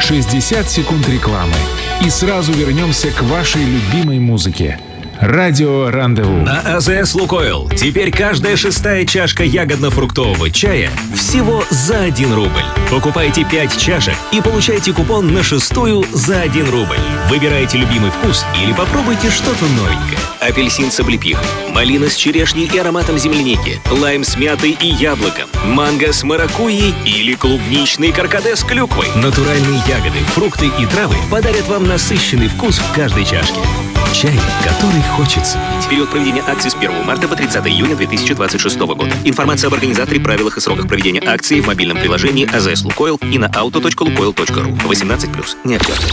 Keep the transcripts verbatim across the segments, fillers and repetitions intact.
шестьдесят секунд рекламы. И сразу вернемся к вашей любимой музыке. Радио «Рандеву». На АЗС «Лукойл» теперь каждая шестая чашка ягодно-фруктового чая всего за один рубль. Покупайте пять чашек и получайте купон на шестую за один рубль. Выбирайте любимый вкус или попробуйте что-то новенькое. Апельсин с облепихой, малина с черешней и ароматом земляники, лайм с мятой и яблоком, манго с маракуйей или клубничный каркаде с клюквой. Натуральные ягоды, фрукты и травы подарят вам насыщенный вкус в каждой чашке. Чай, который хочется пить. Период проведения акции с первого марта по тридцатое июня две тысячи двадцать шестого года. Информация об организаторе, правилах и сроках проведения акции в мобильном приложении АЗС Лукойл и на auto точка лукойл точка ру. восемнадцать плюс. Не актуально.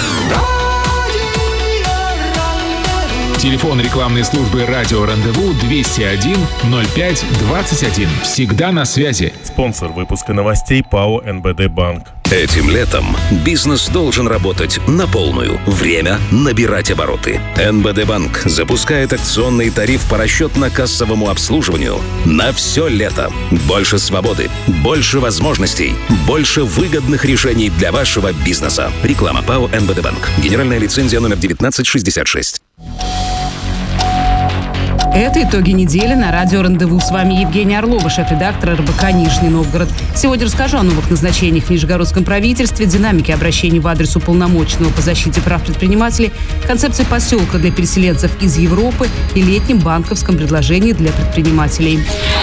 Телефон рекламной службы «Радио Рандеву» двести один ноль пять двадцать один. Всегда на связи. Спонсор выпуска новостей ПАО эн бэ дэ Банк. Этим летом бизнес должен работать на полную. Время набирать обороты. эн бэ дэ Банк запускает акционный тариф по расчетно-кассовому обслуживанию на все лето. Больше свободы, больше возможностей, больше выгодных решений для вашего бизнеса. Реклама ПАО эн бэ дэ Банк. Генеральная лицензия номер девятнадцать шестьдесят шесть. Это итоги недели на радио «Рандеву». С вами Евгения Орлова, шеф-редактор эр бэ ка «Нижний Новгород». Сегодня расскажу о новых назначениях в Нижегородском правительстве, динамике обращений в адрес уполномоченного по защите прав предпринимателей, концепции поселка для переселенцев из Европы и летнем банковском предложении для предпринимателей.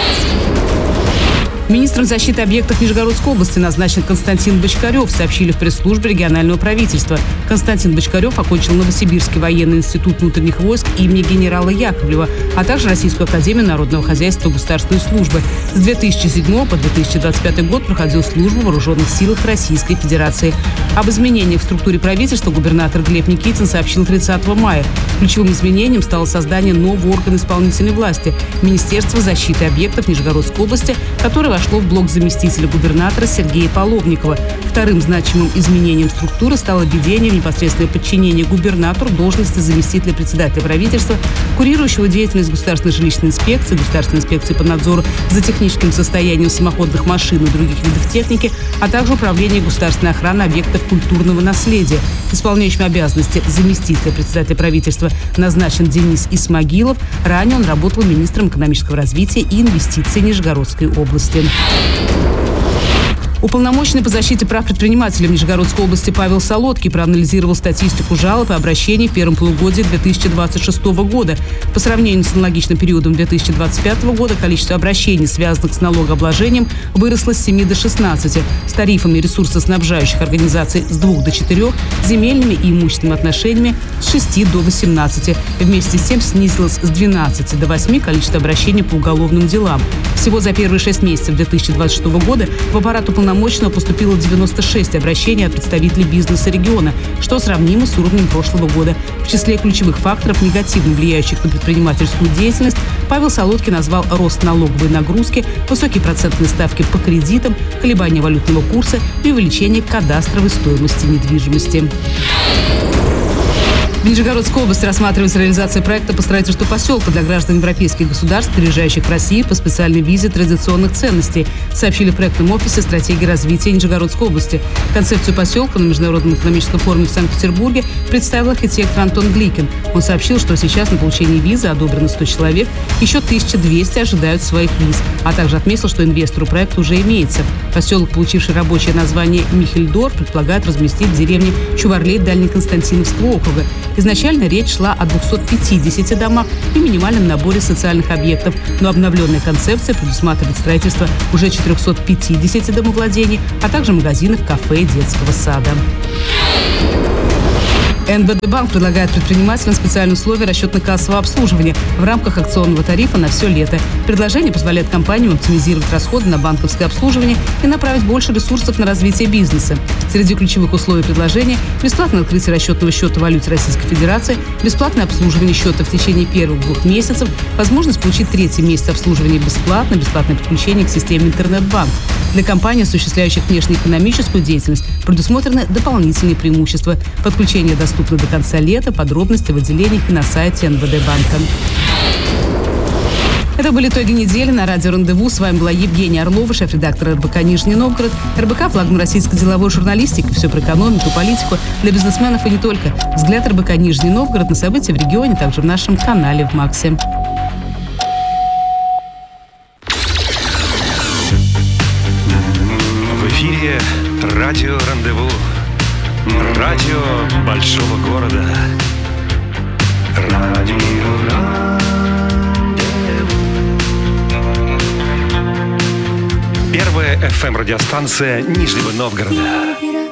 Министром защиты объектов Нижегородской области назначен Константин Бочкарев, сообщили в пресс-службе регионального правительства. Константин Бочкарев окончил Новосибирский военный институт внутренних войск имени генерала Яковлева, а также Российскую академию народного хозяйства и государственной службы. С две тысячи седьмого по две тысячи двадцать пятый год проходил службу в вооруженных силах Российской Федерации. Об изменениях в структуре правительства губернатор Глеб Никитин сообщил тридцатого мая. Ключевым изменением стало создание нового органа исполнительной власти – Министерства защиты объектов Нижегородской области, которое вошло в блок заместителя губернатора Сергея Половникова. Вторым значимым изменением структуры стало введение в непосредственное подчинение губернатору должности заместителя председателя правительства, курирующего деятельность Государственной жилищной инспекции, Государственной инспекции по надзору за техническим состоянием самоходных машин и других видов техники, а также управление государственной охраны объектов культурного наследия. Исполняющим обязанности заместителя председателя правительства назначен Денис Исмагилов. Ранее он работал министром экономического развития и инвестиций Нижегородской области. Уполномоченный по защите прав предпринимателей в Нижегородской области Павел Солодкий проанализировал статистику жалоб и обращений в первом полугодии две тысячи двадцать шестого года. По сравнению с аналогичным периодом две тысячи двадцать пятого года количество обращений, связанных с налогообложением, выросло с семи до шестнадцати, с тарифами ресурсоснабжающих организаций с двух до четырех, земельными и имущественными отношениями с шести до восемнадцати. Вместе с тем снизилось с двенадцати до восьми количество обращений по уголовным делам. Всего за первые шесть месяцев две тысячи двадцать шестого года в аппарат уполномоченного поступило девяносто шесть обращений от представителей бизнеса региона, что сравнимо с уровнем прошлого года. В числе ключевых факторов, негативно влияющих на предпринимательскую деятельность, Павел Солодкий назвал рост налоговой нагрузки, высокие процентные ставки по кредитам, колебания валютного курса и увеличение кадастровой стоимости недвижимости. В Нижегородской области рассматривается реализация проекта по строительству поселка для граждан европейских государств, приезжающих в Россию по специальной визе традиционных ценностей, сообщили в проектном офисе стратегии развития Нижегородской области. Концепцию поселка на Международном экономическом форуме в Санкт-Петербурге представил архитектор Антон Гликин. Он сообщил, что сейчас на получение визы одобрено сто человек, еще тысяча двести ожидают своих виз, а также отметил, что инвестору проекта уже имеется. Поселок, получивший рабочее название Михельдорф, предполагает разместить в деревне Чуварлей Дальнеконстантиновского округа. Изначально речь шла о двухстах пятидесяти домах и минимальном наборе социальных объектов, но обновленная концепция предусматривает строительство уже четырехсот пятидесяти домовладений, а также магазинов, кафе и детского сада. эн бэ дэ Банк предлагает предпринимателям специальные условия расчетно-кассового обслуживания в рамках акционного тарифа на все лето. Предложение позволяет компаниям оптимизировать расходы на банковское обслуживание и направить больше ресурсов на развитие бизнеса. Среди ключевых условий предложения – бесплатное открытие расчетного счета в валюте Российской Федерации, бесплатное обслуживание счета в течение первых двух месяцев, возможность получить третий месяц обслуживания бесплатно, бесплатное подключение к системе интернет-банк. Для компаний, осуществляющих внешнеэкономическую деятельность, предусмотрены дополнительные преимущества. Подключение доступно до конца лета. Подробности в отделениях и на сайте эн бэ дэ банка. Это были итоги недели на радио «Рандеву». С вами была Евгения Орлова, шеф-редактор эр бэ ка «Нижний Новгород». эр бэ ка – флагман российской деловой журналистики. Все про экономику, политику для бизнесменов и не только. Взгляд эр бэ ка «Нижний Новгород» на события в регионе, также в нашем канале в Максе. В эфире радио «Рандеву». Радио большого города. Радио «Рандеву». Первая эф эм радиостанция Нижнего Новгорода.